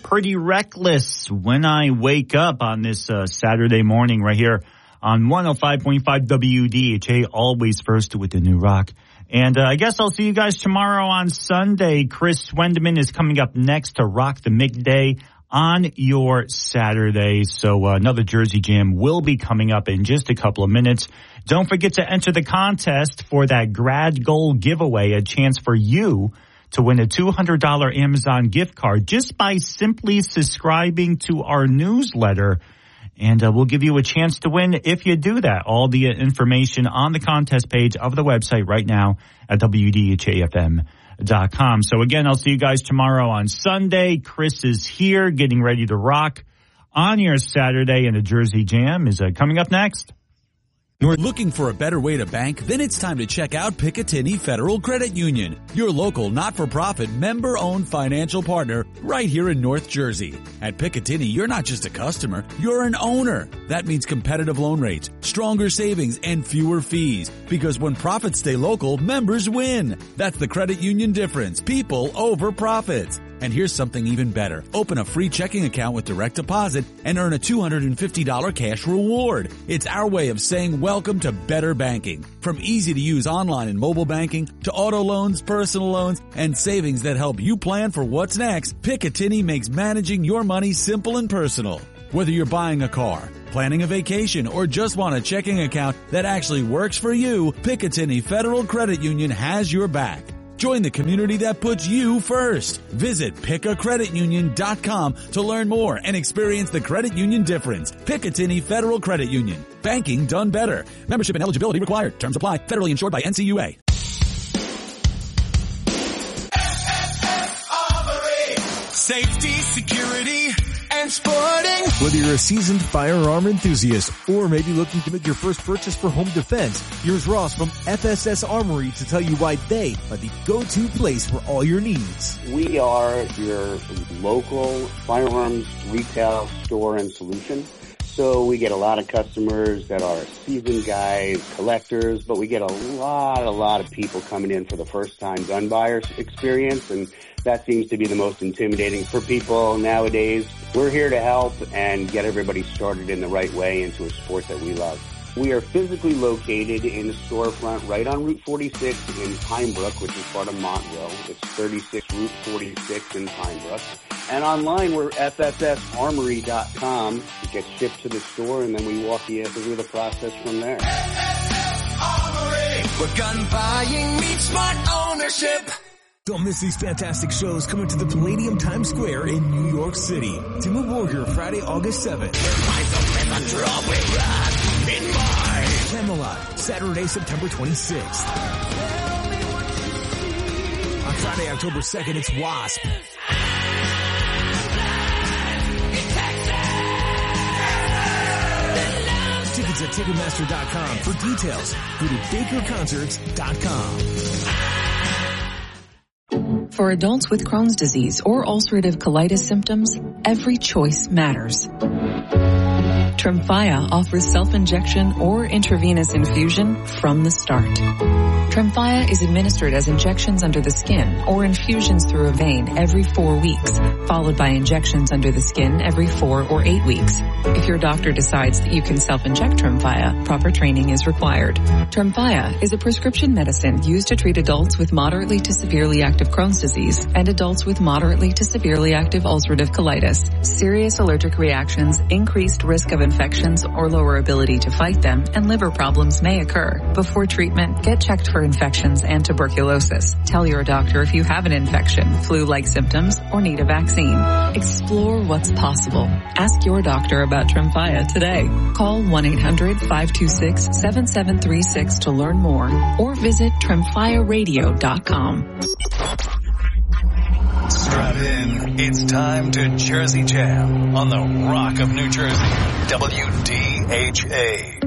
Pretty Reckless when I wake up on this Saturday morning right here on 105.5 WDHA, always first with the new rock. And I guess I'll see you guys tomorrow on Sunday. Chris Swendeman is coming up next to rock the midday on your Saturday. So another Jersey Jam will be coming up in just a couple of minutes. Don't forget to enter the contest for that grad goal giveaway, a chance for you to win a $200 Amazon gift card just by simply subscribing to our newsletter. And we'll give you a chance to win if you do that. All the information on the contest page of the website right now at WDHAFM.com. So again, I'll see you guys tomorrow on Sunday. Chris is here getting ready to rock on your Saturday, and the Jersey Jam is coming up next. Looking for a better way to bank? Then it's time to check out Picatinny Federal Credit Union, your local not-for-profit member-owned financial partner right here in North Jersey. At Picatinny, you're not just a customer, you're an owner. That means competitive loan rates, stronger savings, and fewer fees. Because when profits stay local, members win. That's the credit union difference. People over profits. And here's something even better. Open a free checking account with direct deposit and earn a $250 cash reward. It's our way of saying welcome to better banking. From easy-to-use online and mobile banking to auto loans, personal loans, and savings that help you plan for what's next, Picatinny makes managing your money simple and personal. Whether you're buying a car, planning a vacation, or just want a checking account that actually works for you, Picatinny Federal Credit Union has your back. Join the community that puts you first. Visit PickACreditUnion.com to learn more and experience the credit union difference. Picatinny Federal Credit Union. Banking done better. Membership and eligibility required. Terms apply. Federally insured by NCUA. Safety, security, and sporting. Whether you're a seasoned firearm enthusiast or maybe looking to make your first purchase for home defense, here's Ross from FSS Armory to tell you why they are the go-to place for all your needs. We are your local firearms retail store and solution. So we get a lot of customers that are seasoned guys, collectors, but we get a lot of people coming in for the first time gun buyer experience, and that seems to be the most intimidating for people nowadays. We're here to help and get everybody started in the right way into a sport that we love. We are physically located in the storefront right on Route 46 in Pine Brook, which is part of Montville. It's 36 Route 46 in Pine Brook. And online, we're FSSArmory.com. It gets shipped to the store, and then we walk you through the process from there. FSS Armory, where gun buying meets smart ownership. Don't miss these fantastic shows coming to the Palladium Times Square in New York City. Timo Borger, Friday, August 7th. Camelot, Saturday, September 26th. On Friday, October 2nd, it's Wasp. Tickets at Ticketmaster.com. For details, go to BakerConcerts.com. For adults with Crohn's disease or ulcerative colitis symptoms, every choice matters. Tremfya offers self-injection or intravenous infusion from the start. Tremfya is administered as injections under the skin or infusions through a vein every 4 weeks, followed by injections under the skin every 4 or 8 weeks. If your doctor decides that you can self-inject Tremfya, proper training is required. Tremfya is a prescription medicine used to treat adults with moderately to severely active Crohn's disease and adults with moderately to severely active ulcerative colitis. Serious allergic reactions, increased risk of infections or lower ability to fight them, and liver problems may occur. Before treatment, get checked for infections and tuberculosis. Tell your doctor if you have an infection, flu-like symptoms, or need a vaccine. Explore what's possible. Ask your doctor about Tremfya today. Call 1-800-526-7736 to learn more or visit TremfyaRadio.com. Strap in. It's time to Jersey Jam on the Rock of New Jersey, WDHA.